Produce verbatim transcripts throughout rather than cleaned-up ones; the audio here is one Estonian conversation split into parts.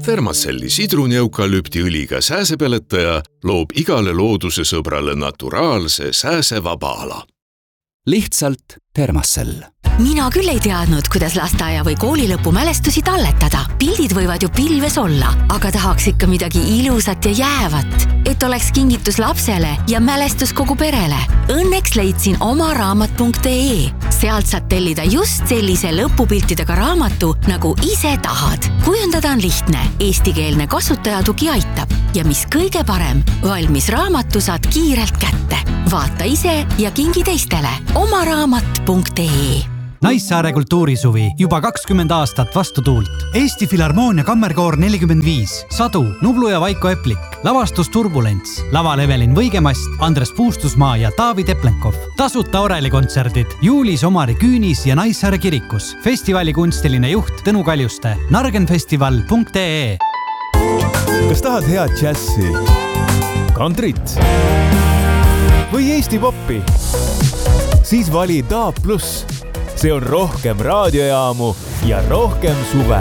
Thermacelli sidruni-eukalüptiõliga sääsepeletaja loob igale looduse sõbrale naturaalse sääsevaba ala. Lihtsalt Thermacell. Mina küll ei teadnud, kuidas lasteaia või koolilõpu mälestusi talletada. Pildid võivad ju pilves olla, aga tahaks ikka midagi ilusat ja jäävat, et oleks kingitus lapsele ja mälestus kogu perele. Õnneks leidsin oma raamat punkt ee. Sealt saad tellida just sellise lõpupiltidega raamatu, nagu ise tahad. Kujundada on lihtne, eestikeelne kasutajatugi aitab ja mis kõige parem, valmis raamatu saad kiirelt kätte. Vaata ise ja kingi teistele. Oma raamat punkt ee. Naissaare kultuurisuvi juba kakskümmend aastat vastu tuult. Eesti Filharmoonia kammerkoor nelikümmend viis, Sadu, Nublu ja Vaiko Eplik, lavastus Turbulents, laval Evelin Võigemast, Andres Puustusmaa ja Taavi Teplenkov. Tasuta orelikontserdid juulis Omari Küünis ja Naissaare kirikus. Festivali kunstiline juht Tõnu Kaljuste. nargenfestival punkt ee. Kas tahad head džässi, kantrit või Eesti poppi? Siis vali Daab Plus. See on rohkem raadiojaamu ja rohkem suve.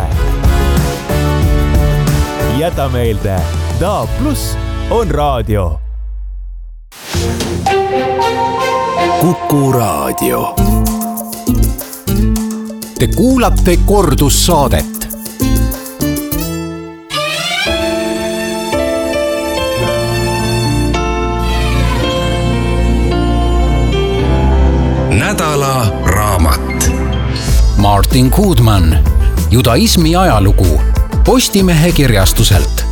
Jäta meelde, Daab Plus on raadio. Kuku raadio. Te kuulate kordussaadet. Nädala raamat. Martin Goodman, judaismi ajalugu, Postimehe kirjastuselt.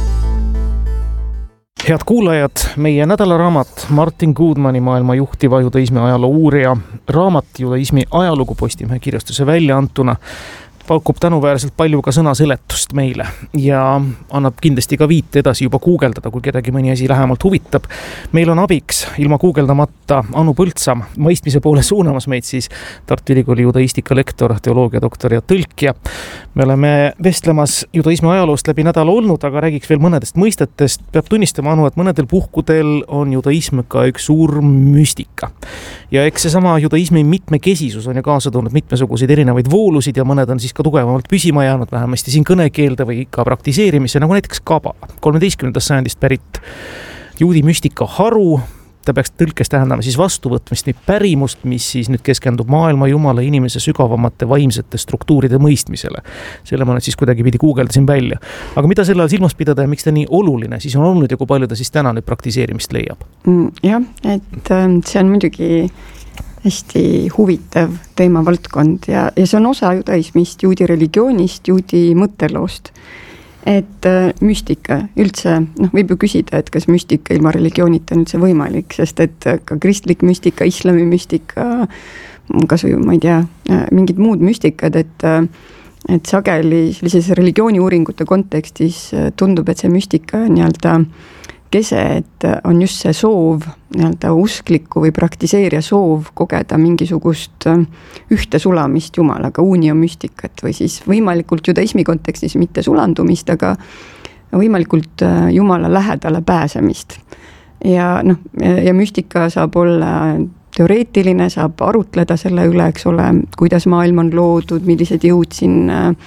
Head kuulajad, meie nädalaraamat Martin Goodmani maailma juhtiva judaismi ajaloo uurija raamat judaismi ajalugu Postimehe kirjastuse välja antuna pakub tänuväärselt palju ka sõnaseletust meile ja annab kindlasti ka viite edasi juba guugeldada, kui kedagi mõni asi lähemalt huvitab. Meil on abiks ilma guugeldamata Anu Põldsam, mõistmise poole suunamas meid siis Tartu Ülikooli judaistika lektor, teoloogia doktor ja tõlkija. Me oleme vestlemas judaismi ajaloost läbi nädala olnud, aga räägiks veel mõnedest mõistetest. Peab tunnistama, Anu, et mõnedel puhkudel on judaism ka üks suur müstika. Ja eks see sama judaismi mitmekesisus on ju kaasa toonud mitmesuguseid erinevaid voolusid ja mõned on siis ka tugevamalt püsima jäänud vähemasti siin kõnekeelde või ka praktiseerimise, nagu näiteks kabala. kolmeteistkümnendast sajandist pärit juudi müstika haru, ta peaks tõlkes tähendama siis vastuvõtmist või pärimust, mis siis nüüd keskendub maailma, jumala, inimese sügavamate vaimsete struktuuride mõistmisele. Selle ma nüüd siis kuidagi pidi guugeldasin välja. Aga mida selle all silmas pidada ja miks ta nii oluline siis on olnud ja kui palju ta siis täna nüüd praktiseerimist leiab? Jah, et see on muidugi hästi huvitav teemavaldkond ja, ja see on osa judaismist, juudi religioonist, juudi mõtteloost. Et müstika üldse, noh, võib ju küsida, et kas müstika ilma religioonita on üldse võimalik, sest et ka kristlik müstika, islami müstika, kas või, ma ei tea, mingid muud müstikad, et, et sageli sellises religiooni uuringute kontekstis tundub, et see müstika nii-öelda kese, et on just see soov, nii-öelda uskliku või praktiseerija soov kogeda mingisugust ühte sulamist Jumalaga, uniomüstikat või siis võimalikult judaismi kontekstis mitte sulandumist, aga võimalikult Jumala lähedale pääsemist. Ja, noh, ja müstika saab olla teoreetiline, saab arutleda selle üle, eks ole, kuidas maailm on loodud, millised jõud siin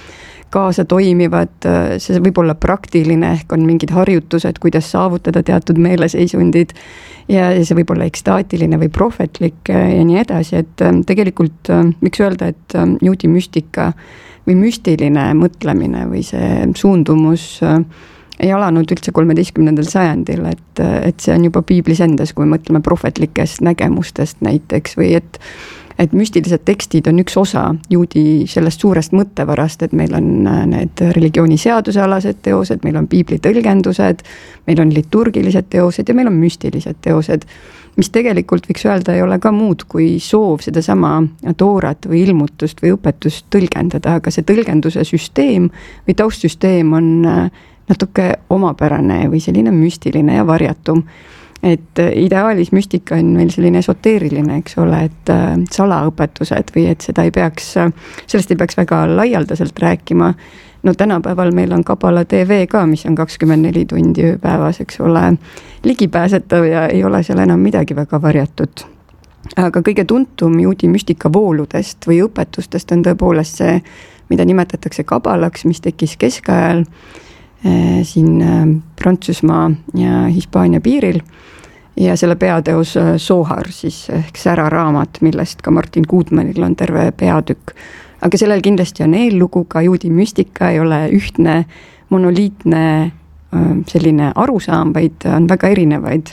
kaasa toimivad, see võib olla praktiline, ehk on mingid harjutused, kuidas saavutada teatud meeleseisundid ja see võib olla ekstaatiline või prohvetlik ja nii edasi, et tegelikult miks öelda, et juudi müstika või müstiline mõtlemine või see suundumus ei alanud üldse kolmeteistkümnendal sajandil, et, et see on juba piiblis endas, kui mõtleme prohvetlikest nägemustest näiteks või et et müstilised tekstid on üks osa juudi sellest suurest mõttevarast, et meil on need religiooni seadusealased teosed, meil on piibli tõlgendused, meil on liturgilised teosed ja meil on müstilised teosed, mis tegelikult võiks öelda ei ole ka muud kui soov seda sama toorat või ilmutust või õpetust tõlgendada, aga see tõlgenduse süsteem või taustsüsteem on natuke omapärane või selline müstiline ja varjatum. Et ideaalis müstika on meil selline esoteeriline, eks ole, et salaõpetused või et seda ei peaks, sellest ei peaks väga laialdaselt rääkima. No tänapäeval meil on Kabala T V ka, mis on kakskümmend neli tundi ööpäevas, eks ole, ligipääsetav ja ei ole seal enam midagi väga varjatud. Aga kõige tuntum juudi müstika vooludest või õpetustest on tõepoolest see, mida nimetatakse kabalaks, mis tekkis keskajal siin Prantsusmaa ja Hispaania piiril ja selle peateos Zohar siis ehk säraraamat, millest ka Martin Goodmanil on terve peatükk. Aga sellel kindlasti on eellugu, ka juudi müstika ei ole ühtne monoliitne selline arusaam, vaid on väga erinevaid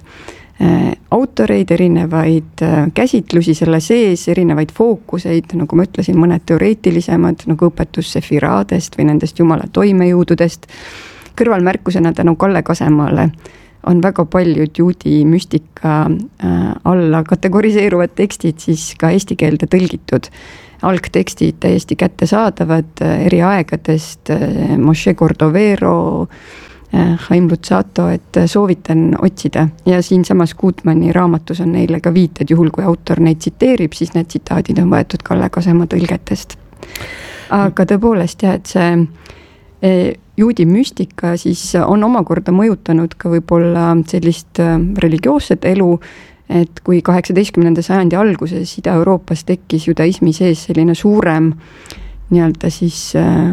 autoreid, erinevaid käsitlusi selle sees, erinevaid fookuseid, nagu ma ütlesin, mõned teoreetilisemad, nagu õpetus sefiraadest või nendest jumala toimejõududest. Kõrvalmärkusena tänu Kalle Kasemaale on väga paljud juudi müstika alla kategoriseeruvad tekstid siis ka eesti keelde tõlgitud. Algtekstid täiesti kättesaadavad eri aegadest, Moshe Cordovero, Chaim Luzzatto, et soovitan otsida. Ja siin samas Goodmani raamatus on neile ka viited, juhul kui autor neid tsiteerib, siis need tsitaadid on võetud Kalle Kasema tõlgetest. Aga tõepoolest jah, et see juudi müstika siis on omakorda mõjutanud ka võib-olla sellist religioosset elu, et kui kaheksateistkümnenda sajandi alguses Ida-Euroopas tekkis judaismi sees selline suurem nii-öelda siis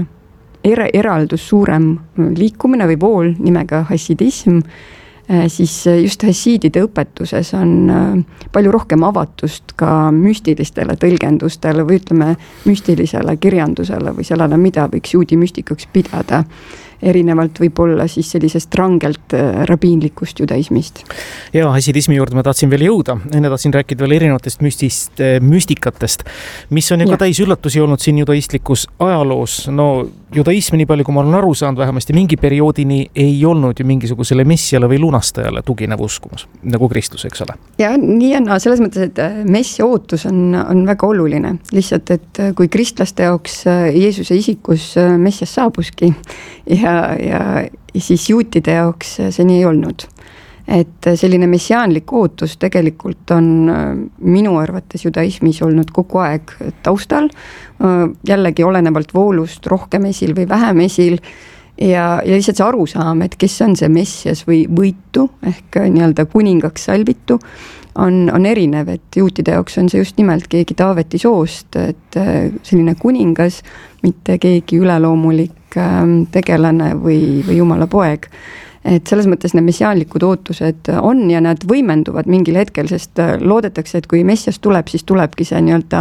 er- eraldus, suurem liikumine või vool nimega hassidism, siis just hassiidide õpetuses on palju rohkem avatust ka müstilistele tõlgendustele või ütleme müstilisele kirjandusele või sellele, mida võiks juudi müstikaks pidada. Erinevalt võib olla siis sellisest rangelt rabiinlikust judaismist. Ja hassidismi juurde ma tahtsin veel jõuda. Enne tahtsin rääkida veel erinevatest müstist, müstikatest, mis on ju ka täis üllatusi olnud siin judaistlikus ajaloos. No judaismi, nii palju kui ma olen aru saanud, vähemasti mingi perioodini ei olnud ju mingisugusele messiale või lunastajale tuginev uskumus, nagu Kristus, eks ole? Ja nii on, no, selles mõttes, et messia ootus on, on väga oluline. Lihtsalt, et kui kristlaste jaoks Jeesuse isikus messias saabuski ja Ja, ja siis juutide jaoks see nii ei olnud. Et selline messiaanlik ootus tegelikult on minu arvates judaismis olnud kogu aeg taustal, jällegi olenevalt voolust rohkem esil või vähem esil ja, ja lihtsalt see arusaam, et kes on see messias või võitu ehk nii-öelda kuningaks salvitu, on, on erinev, et juutide jaoks on see just nimelt keegi Taaveti soost, et selline kuningas, mitte keegi üleloomulik tegelane või, või jumala poeg. Et selles mõttes need messiaanlikud ootused on ja nad võimenduvad mingil hetkel, sest loodetakse, et kui messias tuleb, siis tulebki see nii-öelda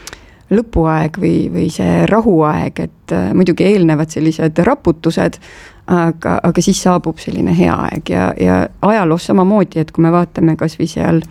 lõpuaeg või, või see rahuaeg, et muidugi eelnevad sellised raputused, aga, aga siis saabub selline hea aeg ja, ja ajaloos samamoodi, et kui me vaatame kas või seal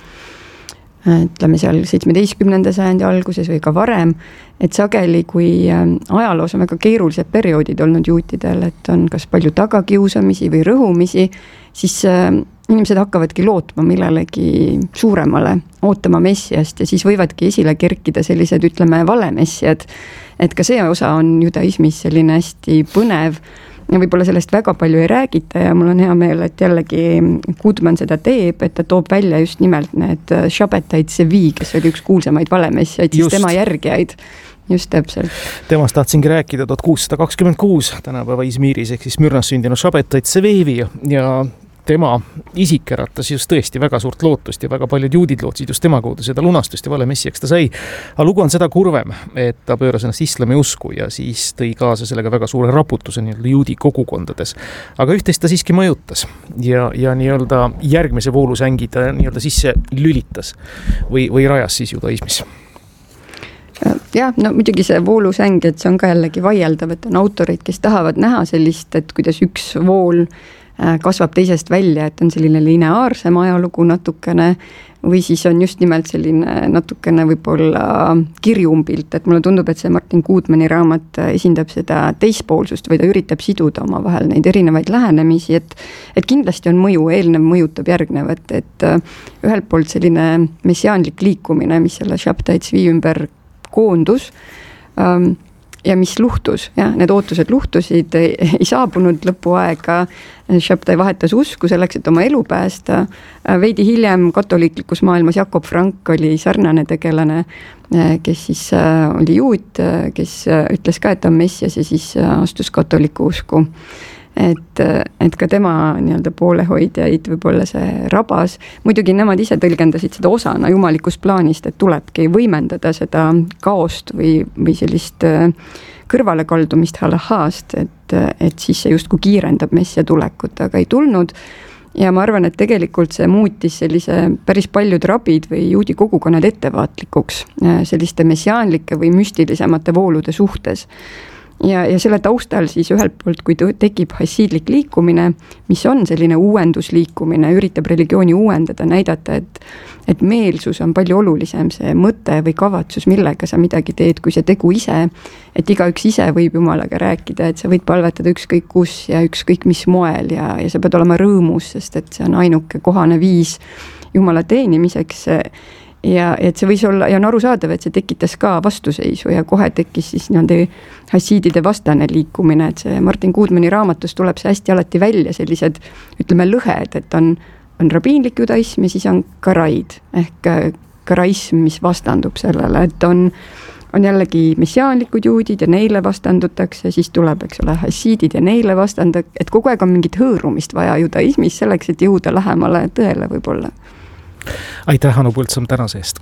ütleme seal seitsmeteistkümnenda sajandi alguses või ka varem, et sageli kui ajaloos on väga keerulised perioodid olnud juutidel, et on kas palju tagakiusamisi või rõhumisi, siis inimesed hakkavadki lootma millelegi suuremale, ootama messiast ja siis võivadki esile kerkida sellised, ütleme, valemessiad, et ka see osa on judaismis selline hästi põnev ja võib-olla sellest väga palju ei räägita ja mul on hea meel, et jällegi Goodman seda teeb, et ta toob välja just nimelt need Shabbatai Tzvi, kes oli üks kuulsamaid valemessiaid, siis tema järgijaid. Just täpselt. Temast tahtsingi rääkida tuhat kuussada kakskümmend kuus tänapäeva Izmiris ehk siis Mürnas sündinud Shabbatai Tzvevi ja tema isik äratas just tõesti väga suurt lootust ja väga paljud juudid lootsid just tema kaudu seda lunastust ja valemessiaks ta sai. Aga lugu on seda kurvem, et ta pööras ennast islami usku ja siis tõi kaasa sellega väga suure raputuse nii-öelda juudi kogukondades. Aga üht-teist ta siiski mõjutas ja, ja nii-öelda järgmise voolusängi ta nii-öelda sisse lülitas või, või rajas siis judaismis. Jah, no muidugi see voolusäng, et see on ka jällegi vaieldav, et on autorid, kes tahavad näha sellist, et kuidas üks vool kasvab teisest välja, et on selline lineaarsem ajalugu natukene või siis on just nimelt selline natukene võib-olla kirjumpilt, et mulle tundub, et see Martin Goodmani raamat esindab seda teispoolsust või ta üritab siduda oma vahel neid erinevaid lähenemisi, et, et kindlasti on mõju, eelnev mõjutab järgnevat, et ühelt poolt selline messiaanlik liikumine, mis selle Shabbatai Tzvi ümber koondus ähm, ja mis luhtus, jah, need ootused luhtusid, ei, ei saabunud lõpuaega, Shabbatai vahetas usku selleks, et oma elu päästa. Veidi hiljem katoliiklikus maailmas Jakob Frank oli sarnane tegelane, kes siis oli juut, kes ütles ka, et ta on messias ja siis astus katoliku usku. Et, et ka tema nii-öelda poolehoidjaid võib-olla see rabas. Muidugi nemad ise tõlgendasid seda osana jumalikust plaanist, et tulebki võimendada seda kaost või, või sellist kõrvalekaldumist halahhaast, et, et siis see justkui kiirendab messia tulekut, aga ei tulnud. Ja ma arvan, et tegelikult see muutis sellise päris paljud rabid või juudi kogukonnad ettevaatlikuks selliste messiaanlike või müstilisemate voolude suhtes. Ja, ja selle taustal siis ühelt poolt, kui tekib hassiidlik liikumine, mis on selline uuendusliikumine, üritab religiooni uuendada, näidata, et, et meelsus on palju olulisem, see mõte või kavatsus, millega sa midagi teed, kui see tegu ise, et igaüks ise võib Jumalaga rääkida, et sa võid palvetada ükskõik kus ja ükskõik mis moel ja, ja sa pead olema rõõmus, sest et see on ainuke kohane viis Jumala teenimiseks. Ja et see võis olla, ja on arusaadav, et see tekitas ka vastuseisu ja kohe tekkis siis nii-öelda hassiidide vastane liikumine, et see Martin Goodmani raamatus tuleb see hästi alati välja, sellised, ütleme, lõhed, et on, on rabiinlik judaism ja siis on karaid ehk karaism, mis vastandub sellele, et on, on jällegi messiaanlikud juudid ja neile vastandutakse, siis tuleb, eks ole, hassiidid ja neile vastandu, et kogu aeg on mingit hõõrumist vaja judaismis selleks, et jõuda lähemale tõele võib-olla. Aitäh, Anu Põldsam, tänase eest.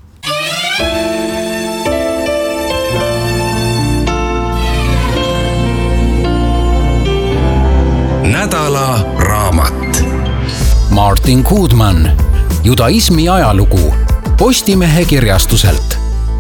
Nädala raamat. Martin Goodman, judaismi ajalugu Postimehe kirjastuselt.